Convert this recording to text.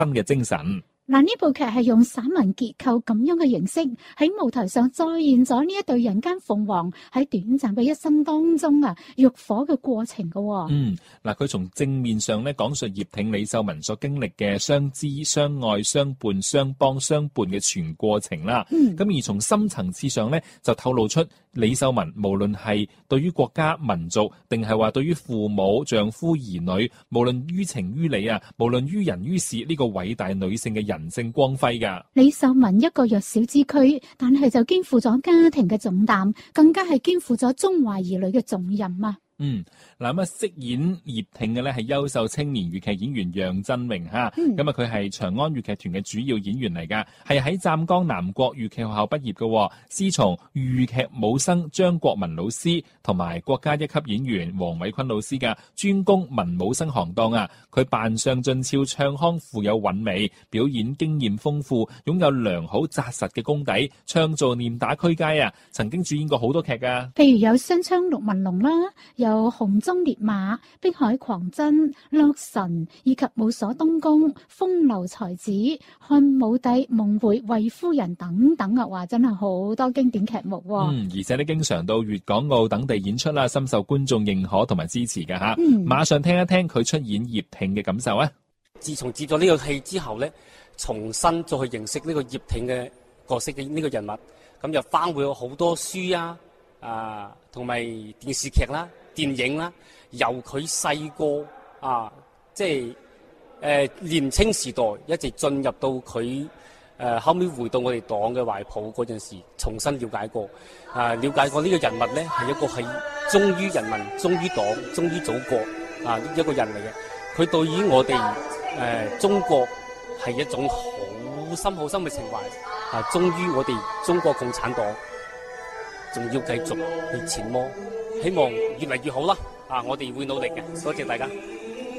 新嘅精神。 嗱，呢部劇係用散文結構咁樣嘅形式喺舞台上再現咗呢一對人間鳳凰喺短暫嘅一生當中浴火嘅過程嘅。 嗱，佢從正面上咧講述葉挺李秀文所經歷嘅相知、相愛、相伴、相幫、相伴嘅全過程啦。咁而從深層次上咧就透露出李秀文無論係對於國家民族，定係話對於父母、丈夫、兒女，無論於情於理無論於人於事，呢個偉大女性嘅人性光輝噶。 李秀文一個弱小之軀，但係就肩負咗家庭嘅重擔，更加係肩負咗中華兒女嘅重任啊！ 嗱咁飾演葉挺嘅咧係優秀青年粵劇演員楊振榮嚇，咁佢係長安粵劇團嘅主要演員嚟噶，係喺湛江南國粵劇學校畢業嘅，師從豫劇武生張國民老師同埋國家一級演員黃偉坤老師嘅，專攻文武生行當啊！佢扮相俊俏，唱腔富有韻味，表演經驗豐富，擁有良好紮實嘅功底，唱做念打俱佳啊！曾經主演過好多劇噶， 譬如有雙槍陸文龍啦，有紅中烈馬、碧海狂真、洛神以及武鎖東宮、風流才子、漢武帝、夢回、衛夫人等等啊！話真係好多經典劇目。 而且咧經常到粵港澳等地演出啦，深受觀眾認可同埋支持嘅吓。馬上聽一聽佢出演葉挺嘅感受啊！ 自從接咗呢個戲之後咧，重新再去認識呢個葉挺嘅角色嘅呢個人物，咁又翻會有好多書同埋電視劇啦、電影啦，由佢細個即係年青時代一直進入到佢後尾回到我哋黨嘅懷抱嗰陣時，重新了解過呢個人物咧，係一個係忠於人民、忠於黨、忠於祖國一個人嚟嘅。佢對於我哋中國係一種好深好深嘅情懷，忠於我哋中國共產黨，仲要繼續去前摸，希望越嚟越好啦！我哋會努力嘅，多謝大家。